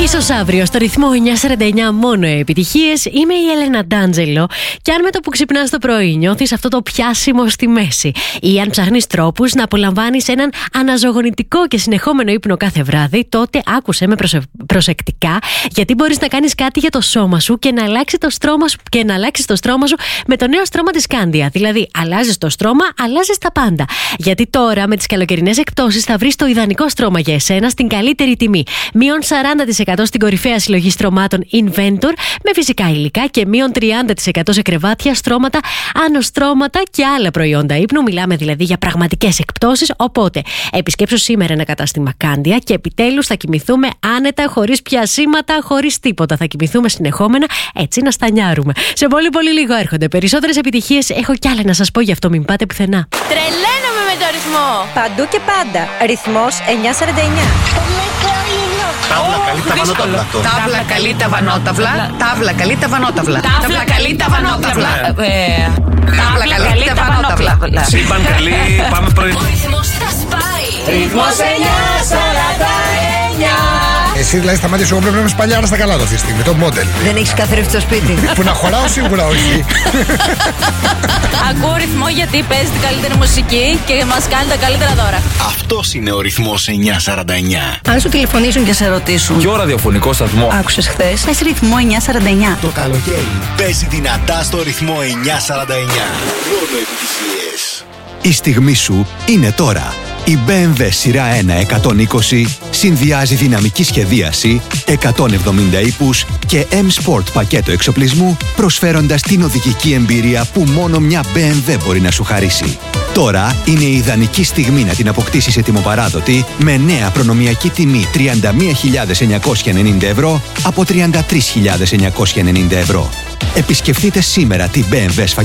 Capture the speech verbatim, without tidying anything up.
Ίσως αύριο στο ρυθμό εννιακόσια σαράντα εννιά μόνο επιτυχίες. Είμαι η Έλενα Ντάντζελο. Και αν με το που ξυπνάς το πρωί νιώθεις αυτό το πιάσιμο στη μέση, ή αν ψάχνεις τρόπους να απολαμβάνεις έναν αναζωογονητικό και συνεχόμενο ύπνο κάθε βράδυ, τότε άκουσέ με προσε... προσεκτικά, γιατί μπορείς να κάνεις κάτι για το σώμα σου και να αλλάξεις το στρώμα σου, και να αλλάξεις το στρώμα σου με το νέο στρώμα της Κάνδια. Δηλαδή, αλλάζεις το στρώμα, αλλάζεις τα πάντα. Γιατί τώρα με τις καλοκαιρινές εκπτώσεις θα βρεις το ιδανικό στρώμα για εσένα στην καλύτερη τιμή. Μείον σαράντα τοις εκατό στην κορυφαία συλλογή στρωμάτων Inventor με φυσικά υλικά και μείον τριάντα τοις εκατό σε κρεβάτια, στρώματα, ανοστρώματα και άλλα προϊόντα ύπνου. Μιλάμε δηλαδή για πραγματικές εκπτώσεις. Οπότε, επισκέψου σήμερα ένα κατάστημα Κάνδια και επιτέλους θα κοιμηθούμε άνετα, χωρίς πιασίματα, χωρίς τίποτα. Θα κοιμηθούμε συνεχόμενα, έτσι να στανιάρουμε. Σε πολύ πολύ λίγο έρχονται περισσότερες επιτυχίες. Έχω κι άλλα να σας πω, γι' αυτό μην πάτε πουθενά. Τρελαίνομαι με το ρυθμό. Παντού και πάντα. Ρυθμός εννιακόσια σαράντα εννιά. Τάβλα καλή τα βανόταυλα. Τάβλα καλή τα βανόταυλα. Τάβλα καλή τα βανόταυλα. Τάβλα καλή τα βανόταυλα. Σύμπαν καλή, πάμε πρωί. Ο ρυθμός θα σπάει. Ρυθμός εννιακόσια σαράντα εννιά. Εσύ δηλαδή στα μάτια σου εγώ πρέπει να είμαι σπαλιάρα στα καλά αυτή τη στιγμή, το μόντελ. Δεν έχεις καθρέφτη στο σπίτι. Που να χωράω σίγουρα όχι. Ακούω ρυθμό γιατί παίζει την καλύτερη μουσική και μας κάνει τα καλύτερα δώρα. Αυτός είναι ο ρυθμός εννιακόσια σαράντα εννιά. Αν σου τηλεφωνήσουν και σε ρωτήσουν. Ποιο ραδιοφωνικό σταθμό Άκουσες χθες? Πες ρυθμό εννιακόσια σαράντα εννιά. Το καλοκαίρι παίζει δυνατά στο ρυθμό εννιακόσια σαράντα εννιά. Μόνο επιτυχίες. Η στιγμή σου είναι τώρα. Η μπι εμ ντάμπλιου σειρά ένα εκατόν είκοσι συνδυάζει δυναμική σχεδίαση, εκατόν εβδομήντα ύπους και M-Sport πακέτο εξοπλισμού, προσφέροντας την οδηγική εμπειρία που μόνο μια μπι εμ ντάμπλιου μπορεί να σου χαρίσει. Τώρα είναι η ιδανική στιγμή να την αποκτήσεις ετοιμοπαράδοτη με νέα προνομιακή τιμή τριάντα μία χιλιάδες εννιακόσια ενενήντα ευρώ από τριάντα τρεις χιλιάδες εννιακόσια ενενήντα ευρώ. Επισκεφτείτε σήμερα την μπι εμ ντάμπλιου